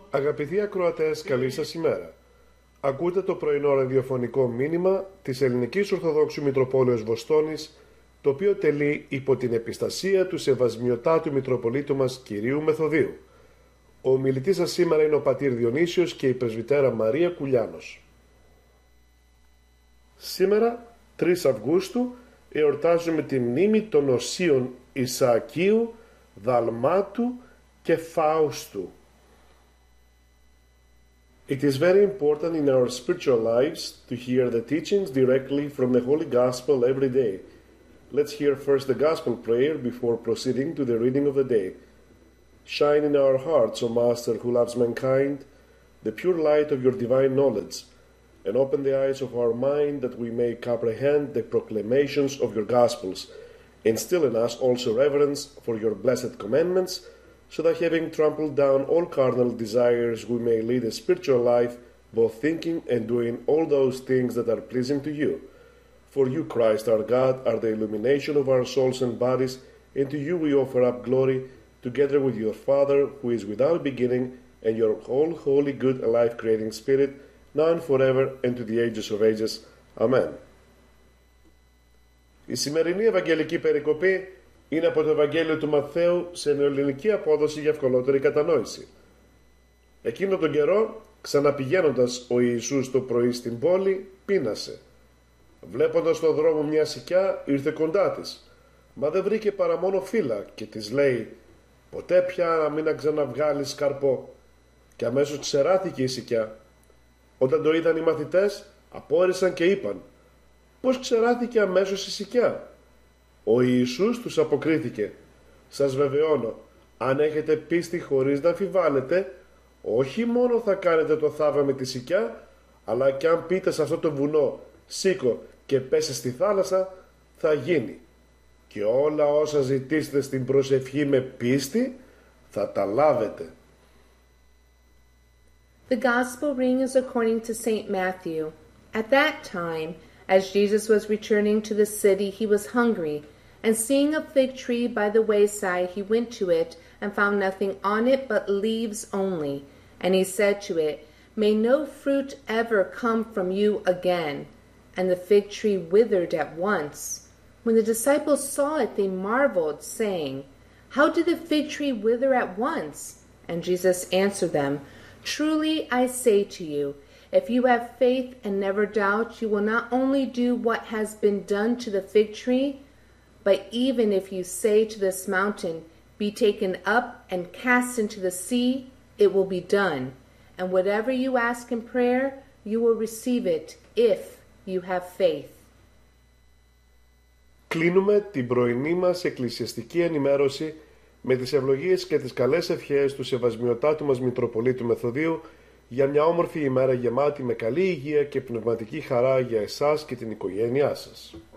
Αγαπητοί ακροατές, καλή σας ημέρα. Ακούτε το πρωινό ραδιοφωνικό μήνυμα της Ελληνικής Ορθοδόξου Μητροπόλεως Βοστόνης, το οποίο τελεί υπό την επιστασία του Σεβασμιωτάτου Μητροπολίτου μας Κυρίου Μεθοδίου. Ο ομιλητής σας σήμερα είναι ο πατήρ Διονύσιος και η πρεσβυτέρα Μαρία Κουλιάνος. Σήμερα, 3 Αυγούστου, εορτάζουμε τη μνήμη των οσίων Ισαακίου, Δαλμάτου και Φάουστου. It is very important in our spiritual lives to hear the teachings directly from the Holy Gospel every day. Let's hear first the Gospel prayer before proceeding to the reading of the day. Shine in our hearts, O Master who loves mankind, the pure light of your divine knowledge, and open the eyes of our mind that we may comprehend the proclamations of your Gospels. Instill in us also reverence for your blessed commandments, so that having trampled down all carnal desires, we may lead a spiritual life, both thinking and doing all those things that are pleasing to you. For you, Christ our God, are the illumination of our souls and bodies, and to you we offer up glory, together with your Father, who is without beginning, and your whole holy, good, and life-creating Spirit, now and forever, and to the ages of ages. Amen. Η σημερινή Ευαγγελική περικοπή είναι από το Ευαγγέλιο του Μαθαίου σε νεοελληνική απόδοση για ευκολότερη κατανόηση. Εκείνο τον καιρό, ξαναπηγαίνοντας ο Ιησούς το πρωί στην πόλη, πείνασε. Βλέποντας στον δρόμο μια σικιά, ήρθε κοντά της, μα δεν βρήκε παρά μόνο φύλλα και της λέει «Ποτέ πια να μην ξαναβγάλεις καρπό». Και αμέσως ξεράθηκε η σικιά. Όταν το είδαν οι μαθητές, απόρρισαν και είπαν «Πώς ξεράθηκε αμέσως η σικιά?» Ο Ιησούς τους αποκρίθηκε «Σας βεβαιώνω, αν έχετε πίστη χωρίς να αμφιβάλλετε, όχι μόνο θα κάνετε το θαύμα με τη σικιά, αλλά και αν πείτε σε αυτό το βουνό «Σήκω και πέσε στη θάλασσα», θα γίνει. Και όλα όσα ζητήσετε στην προσευχή με πίστη, θα τα λάβετε». The Gospel reading is according to St. Matthew. At that time, as Jesus was returning to the city, he was hungry, and seeing a fig tree by the wayside, he went to it and found nothing on it but leaves only. And he said to it, "May no fruit ever come from you again." And the fig tree withered at once. When the disciples saw it, they marveled, saying, "How did the fig tree wither at once?" And Jesus answered them, "Truly I say to you, if you have faith and never doubt, you will not only do what has been done to the fig tree, but even if you say to this mountain, 'Be taken up and cast into the sea,' it will be done. And whatever you ask in prayer, you will receive it, if you have faith." Κλείνουμε την πρωινή μας εκκλησιαστική ενημέρωση με τις ευλογίες και τις καλές ευχές του Σεβασμιωτάτου μας Μητροπολίτου Μεθοδίου για μια όμορφη ημέρα γεμάτη με καλή υγεία και πνευματική χαρά για εσάς και την οικογένειά σας.